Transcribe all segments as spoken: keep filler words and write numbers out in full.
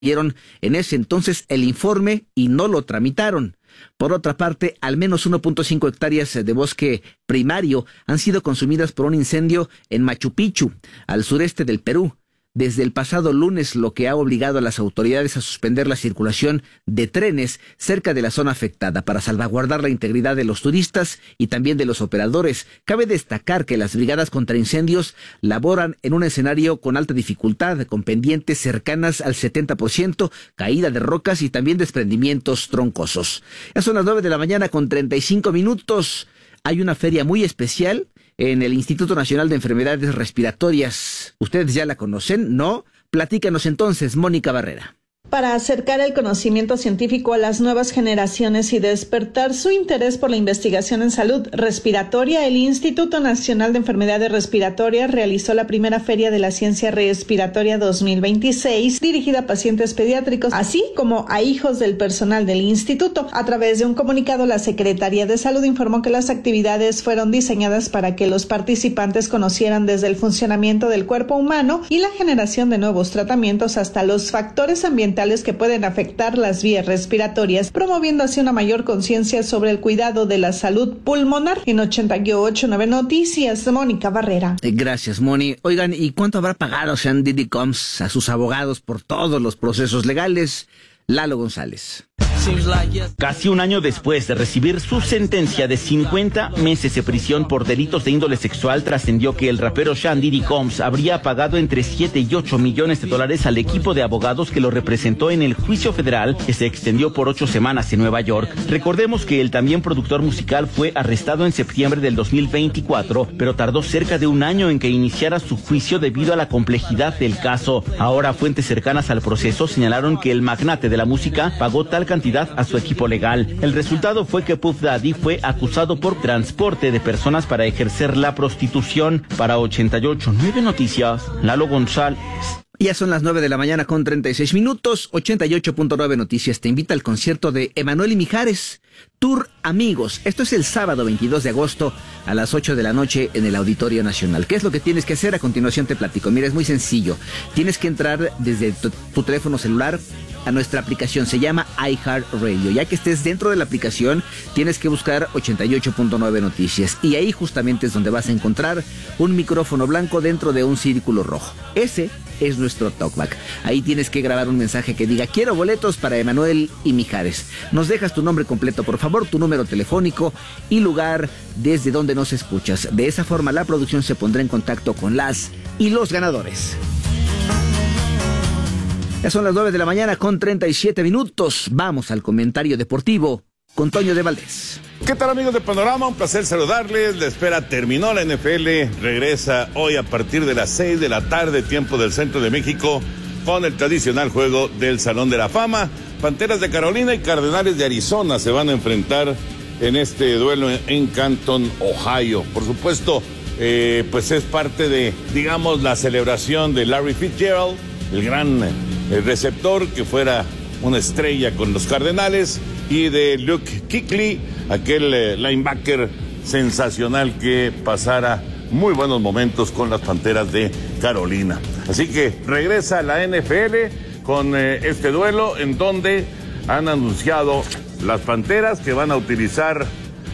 dieron en ese entonces el informe y no lo tramitaron. Por otra parte, al menos uno punto cinco hectáreas de bosque primario han sido consumidas por un incendio en Machu Picchu, al sureste del Perú, desde el pasado lunes, lo que ha obligado a las autoridades a suspender la circulación de trenes cerca de la zona afectada para salvaguardar la integridad de los turistas y también de los operadores. Cabe destacar que las brigadas contra incendios laboran en un escenario con alta dificultad, con pendientes cercanas al setenta por ciento, caída de rocas y también desprendimientos troncosos. Ya son las nueve de la mañana con treinta y cinco minutos. Hay una feria muy especial en el Instituto Nacional de Enfermedades Respiratorias. ¿Ustedes ya la conocen? ¿No? Platícanos entonces, Mónica Barrera. Para acercar el conocimiento científico a las nuevas generaciones y despertar su interés por la investigación en salud respiratoria, el Instituto Nacional de Enfermedades Respiratorias realizó la primera Feria de la Ciencia Respiratoria dos mil veintiséis, dirigida a pacientes pediátricos, así como a hijos del personal del instituto. A través de un comunicado, la Secretaría de Salud informó que las actividades fueron diseñadas para que los participantes conocieran desde el funcionamiento del cuerpo humano y la generación de nuevos tratamientos hasta los factores ambientales que pueden afectar las vías respiratorias, promoviendo así una mayor conciencia sobre el cuidado de la salud pulmonar. En ochenta punto ocho nueve Noticias, Mónica Barrera. Gracias, Moni. Oigan, ¿y cuánto habrá pagado Sean Diddy Combs a sus abogados por todos los procesos legales? Lalo González. Casi un año después de recibir su sentencia de cincuenta meses de prisión por delitos de índole sexual, trascendió que el rapero Sean Diddy Combs habría pagado entre siete y ocho millones de dólares al equipo de abogados que lo representó en el juicio federal que se extendió por ocho semanas en Nueva York. Recordemos que el también productor musical fue arrestado en septiembre del dos mil veinticuatro, pero tardó cerca de un año en que iniciara su juicio debido a la complejidad del caso. Ahora, fuentes cercanas al proceso señalaron que el magnate de la música pagó tal cantidad a su equipo legal. El resultado fue que Puff Daddy fue acusado por transporte de personas para ejercer la prostitución. Para ochenta y ocho punto nueve Noticias, Lalo González. Ya son las nueve de la mañana con treinta y seis minutos. ochenta y ocho punto nueve Noticias te invita al concierto de Emanuel y Mijares, Tour Amigos. Esto es el sábado veintidós de agosto a las ocho de la noche en el Auditorio Nacional. ¿Qué es lo que tienes que hacer? A continuación te platico. Mira, es muy sencillo. Tienes que entrar desde tu, tu teléfono celular a nuestra aplicación, se llama iHeartRadio. Ya que estés dentro de la aplicación, tienes que buscar ochenta y ocho punto nueve Noticias. Y ahí justamente es donde vas a encontrar un micrófono blanco dentro de un círculo rojo. Ese es nuestro talkback. Ahí tienes que grabar un mensaje que diga: quiero boletos para Emanuel y Mijares. Nos dejas tu nombre completo, por favor, tu número telefónico y lugar desde donde nos escuchas. De esa forma la producción se pondrá en contacto con las y los ganadores. Ya son las nueve de la mañana con treinta y siete minutos. Vamos al comentario deportivo con Toño de Valdés. ¿Qué tal, amigos de Panorama? Un placer saludarles. La espera terminó. La N F L regresa hoy a partir de las seis de la tarde, tiempo del centro de México, con el tradicional juego del Salón de la Fama. Panteras de Carolina y Cardenales de Arizona se van a enfrentar en este duelo en Canton, Ohio. Por supuesto, eh, pues es parte de, digamos, la celebración de Larry Fitzgerald, el gran eh, receptor que fuera una estrella con los Cardenales, y de Luke Kuechly, aquel eh, linebacker sensacional que pasara muy buenos momentos con las Panteras de Carolina. Así que regresa la N F L con eh, este duelo, en donde han anunciado las Panteras que van a utilizar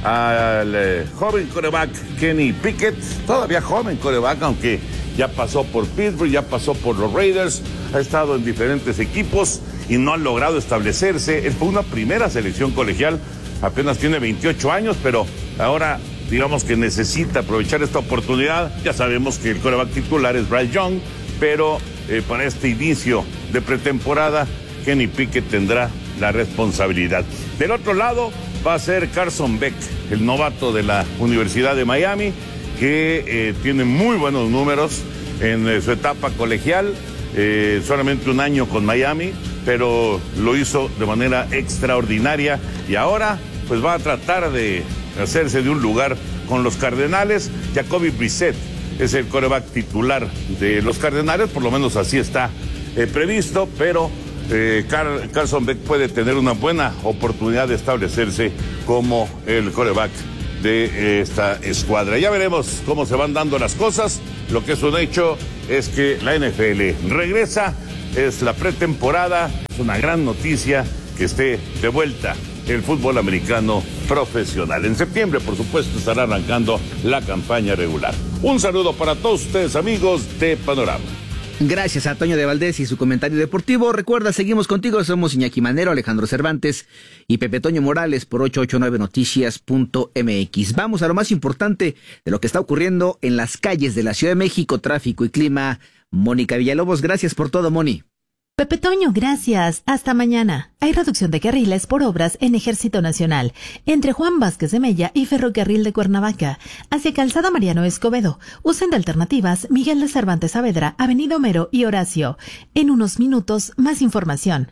al eh, joven quarterback Kenny Pickett, todavía joven quarterback, aunque ya pasó por Pittsburgh, ya pasó por los Raiders, ha estado en diferentes equipos y no ha logrado establecerse. Es por una primera selección colegial, apenas tiene veintiocho años, pero ahora digamos que necesita aprovechar esta oportunidad. Ya sabemos que el quarterback titular es Bryce Young, pero eh, para este inicio de pretemporada, Kenny Pickett tendrá la responsabilidad. Del otro lado va a ser Carson Beck, el novato de la Universidad de Miami, que eh, tiene muy buenos números en eh, su etapa colegial, eh, solamente un año con Miami, pero lo hizo de manera extraordinaria y ahora pues va a tratar de hacerse de un lugar con los Cardenales. Jacoby Brissett es el quarterback titular de los Cardenales, por lo menos así está eh, previsto, pero eh, Car- Carson Beck puede tener una buena oportunidad de establecerse como el quarterback de esta escuadra. Ya veremos cómo se van dando las cosas. Lo que es un hecho es que la N F L regresa es la pretemporada, es una gran noticia que esté de vuelta el fútbol americano profesional. En septiembre, por supuesto, estará arrancando la campaña regular. Un saludo para todos ustedes, amigos de Panorama. Gracias a Toño de Valdés y su comentario deportivo. Recuerda, seguimos contigo, somos Iñaki Manero, Alejandro Cervantes y Pepe Toño Morales por ochocientos ochenta y nueve noticias punto m x. Vamos a lo más importante de lo que está ocurriendo en las calles de la Ciudad de México, tráfico y clima. Mónica Villalobos, gracias por todo, Moni. Pepe Toño, gracias. Hasta mañana. Hay reducción de carriles por obras en Ejército Nacional, entre Juan Vázquez de Mella y Ferrocarril de Cuernavaca, hacia Calzada Mariano Escobedo. Usen de alternativas Miguel de Cervantes Saavedra, Avenida Homero y Horacio. En unos minutos, más información.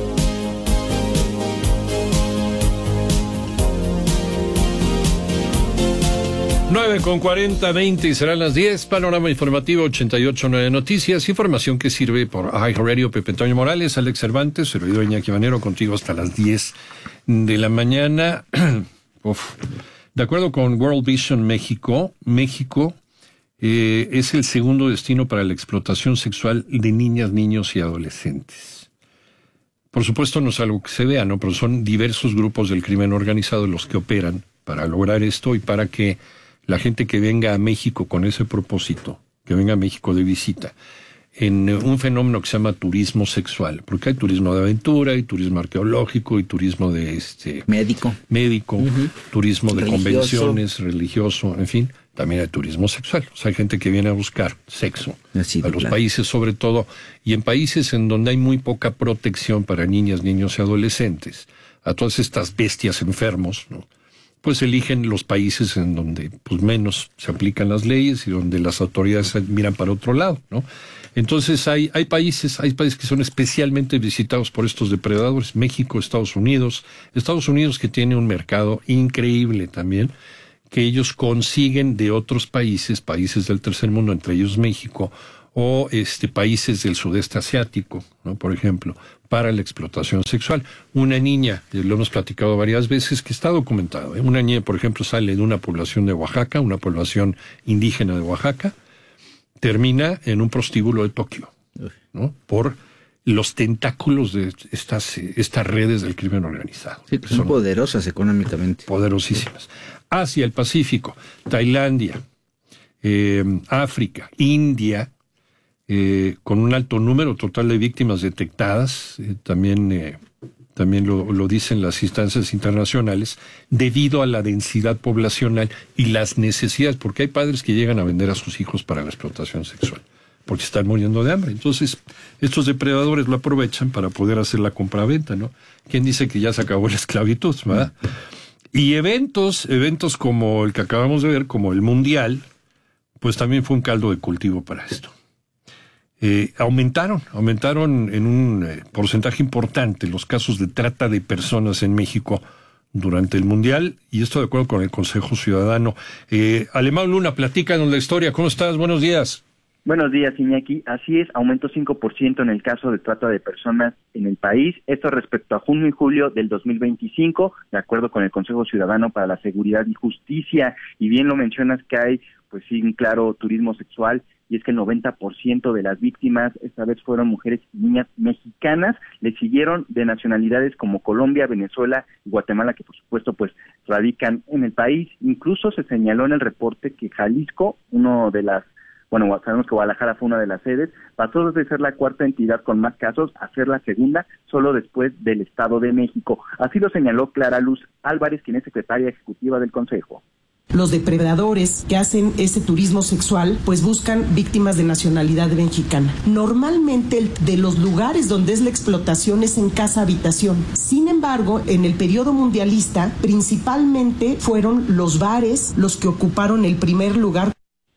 nueve con cuarenta, veinte y serán las diez. Panorama informativo ochenta y ocho punto nueve Noticias. Información que sirve por iHeartRadio. Pepe Toño Morales, Alex Cervantes, servidor Iñaki Manero, contigo hasta las diez de la mañana. Uf. De acuerdo con World Vision México, México eh, es el segundo destino para la explotación sexual de niñas, niños y adolescentes. Por supuesto no es algo que se vea, ¿no? Pero son diversos grupos del crimen organizado los que operan para lograr esto y para que la gente que venga a México con ese propósito, que venga a México de visita, en un fenómeno que se llama turismo sexual, porque hay turismo de aventura, hay turismo arqueológico, y turismo de este médico, médico, uh-huh. turismo de religioso. Convenciones, religioso, en fin, también hay turismo sexual. O sea, hay gente que viene a buscar sexo Así, a los claro. países sobre todo, y en países en donde hay muy poca protección para niñas, niños y adolescentes, a todas estas bestias enfermos, ¿no? Pues eligen los países en donde pues menos se aplican las leyes y donde las autoridades miran para otro lado, ¿no? Entonces hay hay países, hay países que son especialmente visitados por estos depredadores, México, Estados Unidos, Estados Unidos que tiene un mercado increíble también, que ellos consiguen de otros países, países del tercer mundo, entre ellos México, o este países del sudeste asiático, ¿no? Por ejemplo, para la explotación sexual. Una niña, lo hemos platicado varias veces, que está documentado, ¿eh? Una niña, por ejemplo, sale de una población de Oaxaca, una población indígena de Oaxaca, termina en un prostíbulo de Tokio, ¿no? Por los tentáculos de estas, estas redes del crimen organizado. Sí, son, son poderosas económicamente. Poderosísimas. Asia, el Pacífico, Tailandia, eh, África, India, Eh, con un alto número total de víctimas detectadas, eh, también eh, también lo, lo dicen las instancias internacionales, debido a la densidad poblacional y las necesidades, porque hay padres que llegan a vender a sus hijos para la explotación sexual, porque están muriendo de hambre. Entonces, estos depredadores lo aprovechan para poder hacer la compraventa, ¿no? ¿Quién dice que ya se acabó la esclavitud, verdad? Y eventos, eventos como el que acabamos de ver, como el Mundial, pues también fue un caldo de cultivo para esto. Eh, aumentaron, aumentaron en un eh, porcentaje importante los casos de trata de personas en México durante el Mundial, y esto de acuerdo con el Consejo Ciudadano. Eh, Alemán Luna, platícanos la historia. ¿Cómo estás? Buenos días. Buenos días, Iñaki. Así es, aumentó cinco por ciento en el caso de trata de personas en el país. Esto respecto a junio y julio del dos mil veinticinco, de acuerdo con el Consejo Ciudadano para la Seguridad y Justicia. Y bien lo mencionas que hay, pues sí, un claro turismo sexual, y es que el noventa por ciento de las víctimas esta vez fueron mujeres y niñas mexicanas. Le siguieron de nacionalidades como Colombia, Venezuela y Guatemala, que por supuesto pues radican en el país. Incluso se señaló en el reporte que Jalisco, uno de las, bueno, sabemos que Guadalajara fue una de las sedes, pasó de ser la cuarta entidad con más casos a ser la segunda, solo después del Estado de México. Así lo señaló Clara Luz Álvarez, quien es secretaria ejecutiva del Consejo. Los depredadores que hacen ese turismo sexual pues buscan víctimas de nacionalidad mexicana. Normalmente el, de los lugares donde es la explotación es en casa habitación. Sin embargo, en el periodo mundialista principalmente fueron los bares los que ocuparon el primer lugar.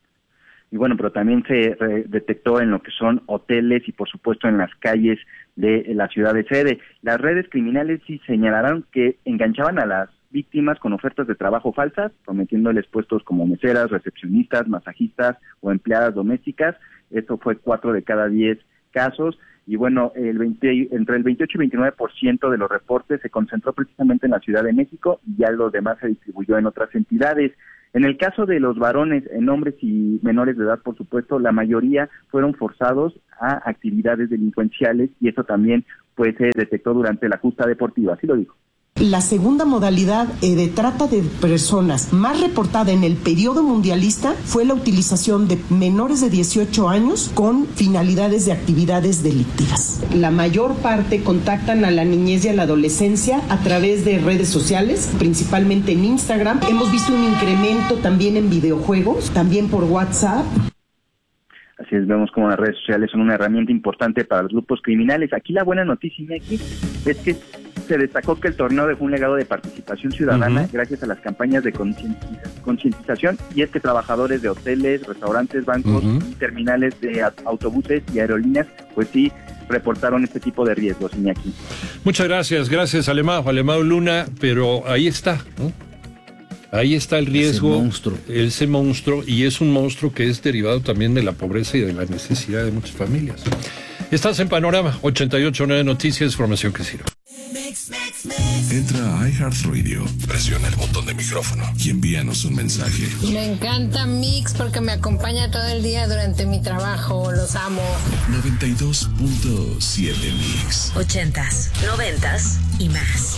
Y bueno, pero también se re- detectó en lo que son hoteles y por supuesto en las calles de la ciudad de sede. Las redes criminales sí señalaron que enganchaban a las víctimas con ofertas de trabajo falsas, prometiéndoles puestos como meseras, recepcionistas, masajistas o empleadas domésticas. Esto fue cuatro de cada diez casos. Y bueno, el veinte, entre el veintiocho y veintinueve por ciento de los reportes se concentró precisamente en la Ciudad de México y ya lo demás se distribuyó en otras entidades. En el caso de los varones, en hombres y menores de edad, por supuesto, la mayoría fueron forzados a actividades delincuenciales y eso también pues se detectó durante la justa deportiva, así lo dijo. La segunda modalidad eh, de trata de personas más reportada en el periodo mundialista fue la utilización de menores de dieciocho años con finalidades de actividades delictivas. La mayor parte contactan a la niñez y a la adolescencia a través de redes sociales, principalmente en Instagram. Hemos visto un incremento también en videojuegos, también por WhatsApp. Así es, vemos como las redes sociales son una herramienta importante para los grupos criminales. Aquí la buena noticia, Iñaki, es que se destacó que el torneo dejó un legado de participación ciudadana uh-huh. gracias a las campañas de concientización, y es que trabajadores de hoteles, restaurantes, bancos, uh-huh. terminales de autobuses y aerolíneas, pues sí, reportaron este tipo de riesgos, Iñaki. Muchas gracias, gracias Alemão, Alemão Luna, pero ahí está, ¿no? Ahí está el riesgo, ese monstruo. ese monstruo, y es un monstruo que es derivado también de la pobreza y de la necesidad de muchas familias. Estás en Panorama, ochenta y ocho punto nueve Noticias, información que sirve. Entra a iHeartRadio, presiona el botón de micrófono y envíanos un mensaje. Me encanta Mix porque me acompaña todo el día durante mi trabajo, los amo. noventa y dos punto siete Mix. Ochentas, noventas y más.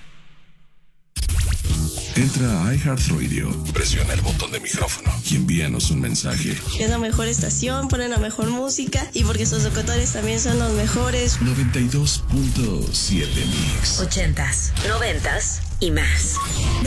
Entra a iHeartRadio, presiona el botón de micrófono y envíanos un mensaje. Es la mejor estación, ponen la mejor música y porque sus locutores también son los mejores. noventa y dos punto siete Mix. Ochentas, noventas y más.